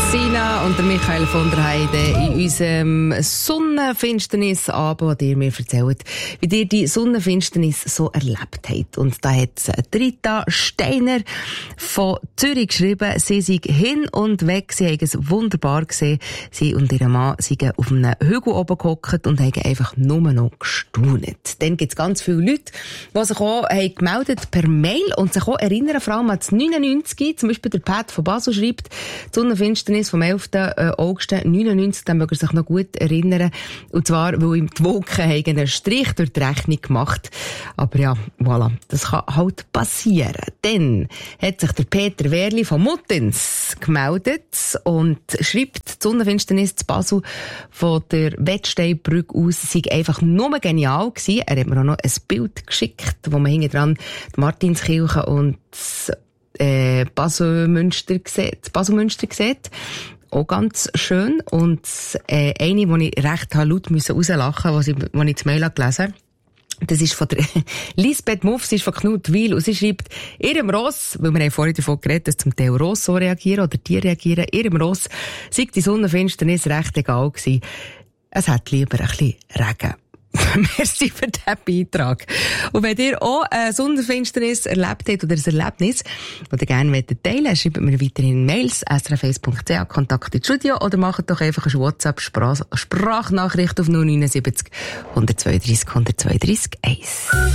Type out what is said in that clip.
Sina und der Michael von der Heide in unserem Sonnenfinsternisabend, wo ihr mir erzählt, wie ihr die Sonnenfinsternis so erlebt habt. Und da hat Rita Steiner von Zürich geschrieben, sie sei hin und weg, sie haben es wunderbar gesehen. Sie und ihr Mann sind auf einem Hügel oben gehockt und haben einfach nur noch gestaunet. Dann gibt es ganz viele Leute, die sich auch haben gemeldet per Mail und sich auch erinnern, vor allem an das 99, zum Beispiel der Pat von Basel schreibt, die Sonnenfinsternis vom 11. August 99, dann mögen sich noch gut erinnern. Und zwar, weil ihm die Wolken einen Strich durch die Rechnung gemacht. Aber ja, voilà, das kann halt passieren. Dann hat sich der Peter Wehrli von Muttens gemeldet und schreibt, die Sonnenfinsternis zu Basel von der Wettsteinbrücke aus sei einfach nur genial gewesen. Er hat mir auch noch ein Bild geschickt, wo man hinten dran die Martinskirche und Basel-Münster sieht. Auch ganz schön. Und eine, die ich recht laut rauslachen musste, als ich das Mail gelesen habe, das ist von der Lisbeth Muff, sie ist von Knutwil und sie schreibt, ihrem Ross, weil wir haben vorhin davon geredet, dass zum Teil Ross so reagieren oder Tiere reagieren, ihrem Ross sei die Sonnenfinsternis recht egal gewesen. Es hat lieber ein bisschen Regen. Merci für diesen Beitrag. Und wenn ihr auch eine Sonnenfinsternis erlebt habt oder ein Erlebnis, das ihr gerne teilen wollt, schreibt mir weiterhin Mails, srf1.ch, Kontakt ins Studio oder macht doch einfach eine WhatsApp-Sprachnachricht auf 079 132 132 1.